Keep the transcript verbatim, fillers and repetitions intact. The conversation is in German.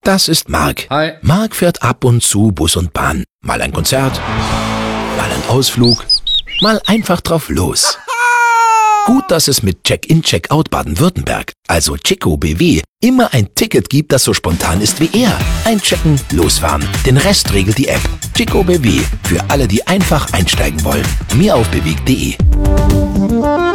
Das ist Marc. Hi. Marc fährt ab und zu Bus und Bahn. Mal ein Konzert, mal ein Ausflug, mal einfach drauf los. Gut, dass es mit Check-in, Check-out Baden-Württemberg, also Chico B W, immer ein Ticket gibt, das so spontan ist wie er. Einchecken, losfahren. Den Rest regelt die App. Chico B W, für alle, die einfach einsteigen wollen. Mehr auf bewegt punkt de.